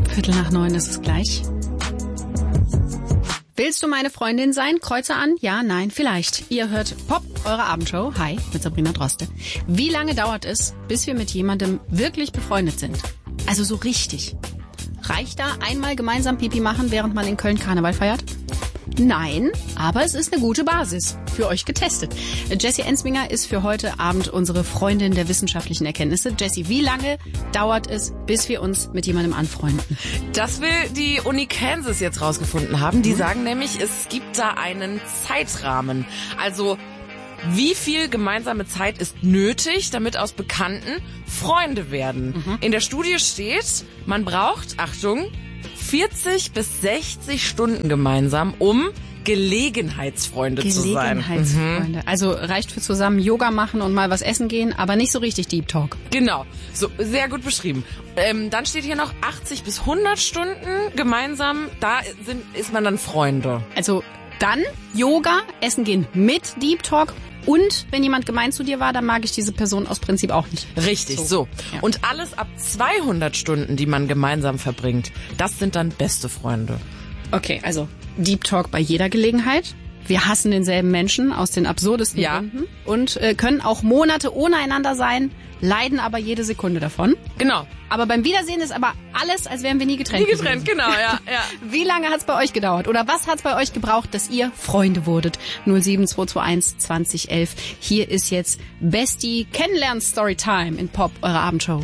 8:45 ist es gleich. Willst du meine Freundin sein? Kreuze an. Ja, nein, vielleicht. Ihr hört Pop, eure Abendshow. Hi, mit Sabrina Droste. Wie lange dauert es, bis wir mit jemandem wirklich befreundet sind? Also so richtig. Reicht da einmal gemeinsam Pipi machen, während man in Köln Karneval feiert? Nein, aber es ist eine gute Basis. Für euch getestet. Jessie Ensminger ist für heute Abend unsere Freundin der wissenschaftlichen Erkenntnisse. Jessie, wie lange dauert es, bis wir uns mit jemandem anfreunden? Das will die Uni Kansas jetzt rausgefunden haben. Die sagen nämlich, es gibt da einen Zeitrahmen. Also wie viel gemeinsame Zeit ist nötig, damit aus Bekannten Freunde werden? In der Studie steht, man braucht, Achtung, 40 bis 60 Stunden gemeinsam, um Gelegenheitsfreunde zu sein. Gelegenheitsfreunde. Also reicht für zusammen Yoga machen und mal was essen gehen, aber nicht so richtig Deep Talk. Genau, so sehr gut beschrieben. Dann steht hier noch 80 bis 100 Stunden gemeinsam, da ist man dann Freunde. Also dann Yoga, Essen gehen mit Deep Talk. Und wenn jemand gemein zu dir war, dann mag ich diese Person aus Prinzip auch nicht. Richtig, so. Ja. Und alles ab 200 Stunden, die man gemeinsam verbringt, das sind dann beste Freunde. Okay, also Deep Talk bei jeder Gelegenheit. Wir hassen denselben Menschen aus den absurdesten Gründen und können auch Monate ohne einander sein, leiden aber jede Sekunde davon. Genau. Aber beim Wiedersehen ist aber alles, als wären wir nie getrennt gewesen. Genau, ja. Wie lange hat's bei euch gedauert? Oder was hat's bei euch gebraucht, dass ihr Freunde wurdet? 07221 2011. Hier ist jetzt Bestie Kennenlern Storytime in Pop, eure Abendshow.